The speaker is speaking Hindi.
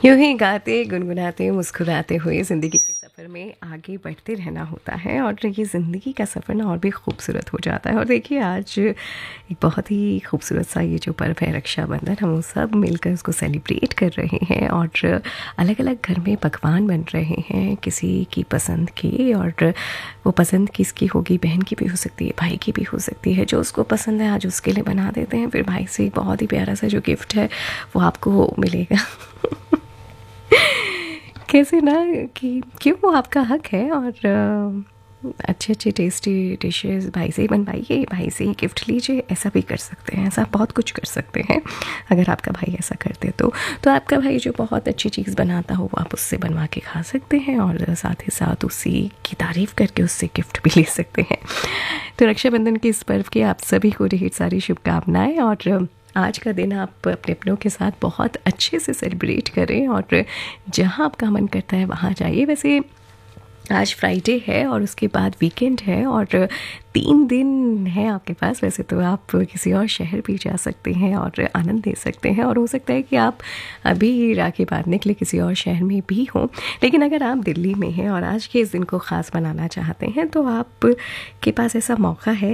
यूं ही गाते गुनगुनाते मुस्कुराते हुए ज़िंदगी के सफ़र में आगे बढ़ते रहना होता है और ये ज़िंदगी का सफ़र ना और भी खूबसूरत हो जाता है। और देखिए आज एक बहुत ही खूबसूरत सा ये जो पर्व है रक्षाबंधन, हम सब मिलकर उसको सेलिब्रेट कर रहे हैं और अलग अलग घर में पकवान बन रहे हैं किसी की पसंद के। और वो पसंद किसकी होगी, बहन की भी हो सकती है, भाई की भी हो सकती है। जो उसको पसंद है आज उसके लिए बना देते हैं, फिर भाई से एक बहुत ही प्यारा सा जो गिफ्ट है वो आपको मिलेगा। कैसे ना कि क्यों, वो आपका हक है। और अच्छे अच्छे टेस्टी डिशेस भाई से ही बनवाइए, भाई से ही गिफ्ट लीजिए। ऐसा भी कर सकते हैं, ऐसा बहुत कुछ कर सकते हैं अगर आपका भाई ऐसा करते तो आपका भाई जो बहुत अच्छी चीज़ बनाता हो वो आप उससे बनवा के खा सकते हैं और साथ ही साथ उसी की तारीफ़ करके उससे गिफ्ट भी ले सकते हैं। तो रक्षाबंधन के इस पर्व की आप सभी को ढेर सारी शुभकामनाएँ। और आज का दिन आप अपने अपनों के साथ बहुत अच्छे से सेलिब्रेट करें और जहाँ आपका मन करता है वहाँ जाइए। वैसे आज फ्राइडे है और उसके बाद वीकेंड है और 3 दिन है आपके पास। वैसे तो आप किसी और शहर भी जा सकते हैं और आनंद ले सकते हैं, और हो सकता है कि आप अभी राखी बांधने के लिए किसी और शहर में भी हों। लेकिन अगर आप दिल्ली में हैं और आज के इस दिन को ख़ास बनाना चाहते हैं तो आप के पास ऐसा मौका है